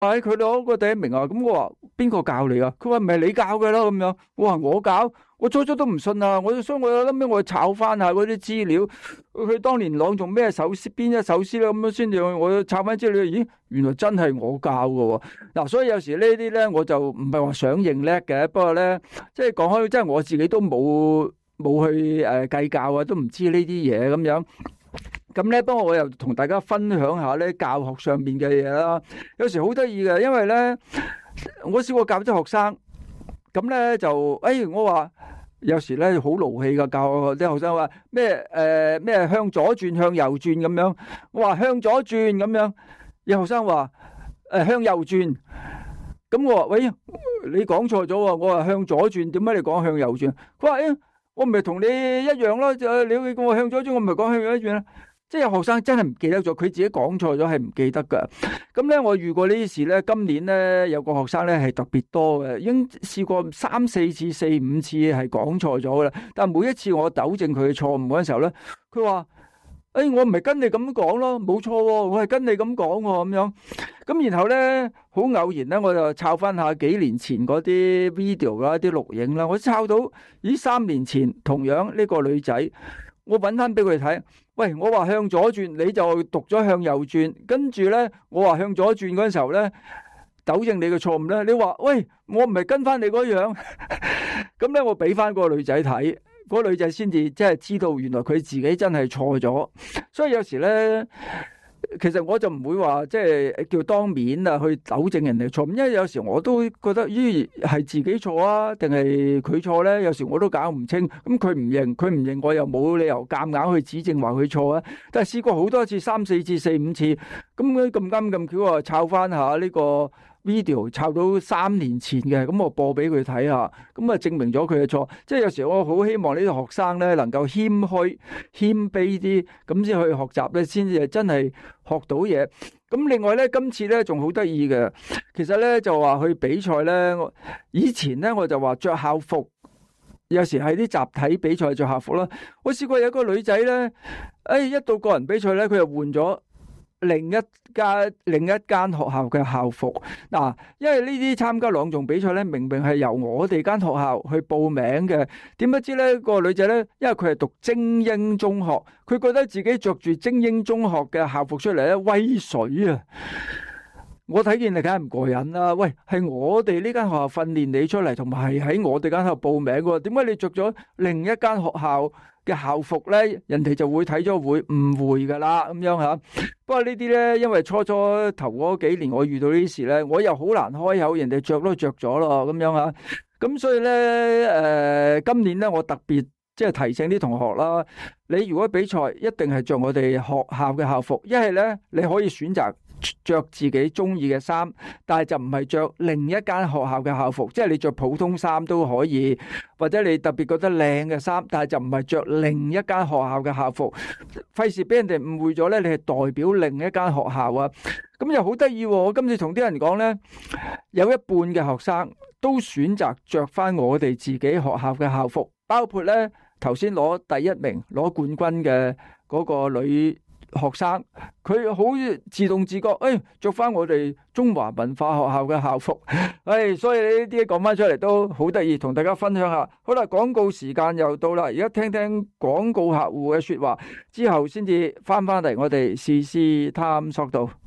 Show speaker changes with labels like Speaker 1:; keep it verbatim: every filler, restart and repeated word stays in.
Speaker 1: 係佢攞個第一名啊！咁我話邊個教你啊？佢話唔係你教嘅咯咁樣。我話我教，我初初都唔信啊！我所以我諗尾我炒翻下嗰啲資料，佢當年朗誦咩首詩，邊一首詩咧咁樣先至我炒翻資料。咦，原來真係我教嘅。嗱，所以有時呢啲咧，我就唔係話想認叻嘅，不過咧，即係講開，即係我自己都冇冇去誒計較啊，都唔知呢啲嘢咁樣。咁咧，不過我又同大家分享下咧教學上面嘅嘢啦。有時好得意嘅，因為咧我試過教啲學生，咁咧就誒我話有時咧好勞氣嘅教啲學生話咩誒咩向左轉向右轉咁樣，我話向左轉咁樣，有學生話誒向右轉，咁我話喂你講錯咗喎，我話向左轉，點解你講向右轉？佢話誒我唔係同你一樣咯，就你叫我向左轉，我唔係講向右轉啦。即係有學生真係唔記得咗，佢自己講錯咗係唔記得噶。咁咧，我遇過呢啲事咧，今年咧有個學生咧係特別多嘅，已經試過三四次、四五次係講錯咗噶啦。但係每一次我糾正佢嘅錯誤嗰陣時候咧，佢話：誒，我唔係跟你咁講咯，冇錯喎，我係跟你咁講喎，咁樣。咁然後咧，好偶然咧，我就抄翻下幾年前嗰啲 video 啦、啲錄影啦，我抄到咦三年前同樣呢個女仔。我揾翻俾佢睇，喂，我話向左轉，你就讀咗向右轉，跟住咧，我話向左轉嗰陣時候咧，糾正你嘅錯誤咧，你話，喂，我唔係跟翻你嗰樣，咁咧我俾翻嗰個女仔睇，嗰個女仔先至即係知道原來佢自己真係錯咗，所以有時咧。其實我就唔會話即係叫當面啊去糾正人哋錯誤，因為有時我都覺得咦係自己錯啊，定係佢錯咧？有時我都搞唔清。咁佢唔認，佢唔認，我又冇理由夾硬去指正話佢錯啊。但係試過好多次，三四次、四五次，咁咁啱咁巧啊，抄翻下呢個 video，抄到三年前嘅，咁我播俾佢睇下，咁啊證明咗佢嘅錯。即係有時我好希望呢啲學生咧能夠謙虛、謙卑啲，咁先去學習咧，先至係真係學到嘢。咁另外咧，今次咧仲好得意嘅，其實咧就話去比賽咧，我以前咧我就話着校服，有時係啲集體比賽着校服啦。我試過有一個女仔咧，誒一到個人比賽咧，佢又換咗另一間另一間學校嘅校服嗱，因為呢啲參加朗誦比賽咧，明明係由我哋間學校去報名嘅，點不知咧個女仔咧，因為佢係讀精英中學，佢覺得自己着住精英中學嘅校服出嚟咧威水啊！我睇見你梗係唔過癮啦！喂，係我哋呢間學校訓練你出嚟，同埋係喺我哋間學校報名嘅，點解你着咗另一間學校嘅校服咧？人哋就會睇咗會誤會噶啦，咁樣吓。不過呢啲咧，因為初初頭嗰幾年我遇到呢啲事咧，我又好難開口，人哋着都着咗咯，咁樣吓。咁所以咧，誒、呃，今年咧，我特別即係提醒啲同學啦，你如果比賽，一定係着我哋學校嘅校服，一係咧你可以選擇着自己中意嘅衫，但係就唔係着另一間學校嘅校服，即係你着普通衫都可以，或者你特別覺得靚嘅衫，但係就唔係着另一間學校嘅校服，費事俾人哋誤會咗咧，你係代表另一間學校啊！咁又好得意喎！我今次同啲人講咧，有一半嘅學生都選擇着翻我哋自己學校嘅校服，包括咧頭先攞第一名、攞冠軍嘅嗰個女學生，佢好自動自覺，誒着翻我哋中華文化學校嘅校服，誒所以呢啲講翻出嚟都好得意，同大家分享下。好啦，廣告時間又到啦，而家聽聽廣告客戶嘅說話，之後先至翻翻嚟我哋時事探索度。